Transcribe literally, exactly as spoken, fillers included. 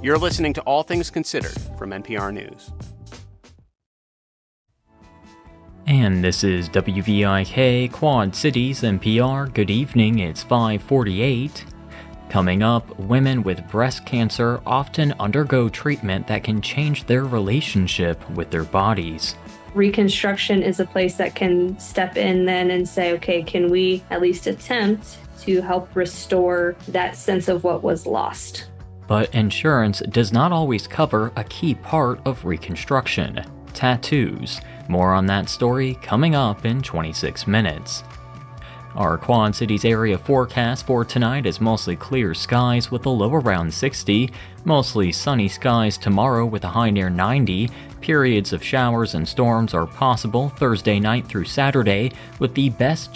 You're listening to All Things Considered from N P R News. And this is W V I K Quad Cities N P R. Good evening, it's five forty-eight. Coming up, women with breast cancer often undergo treatment that can change their relationship with their bodies. Reconstruction is a place that can step in then and say, okay, can we at least attempt to help restore that sense of what was lost? But insurance does not always cover a key part of reconstruction: tattoos. More on that story coming up in twenty-six minutes. Our Quad Cities area forecast for tonight is mostly clear skies with a low around sixty, mostly sunny skies tomorrow with a high near ninety. Periods of showers and storms are possible Thursday night through Saturday, with the best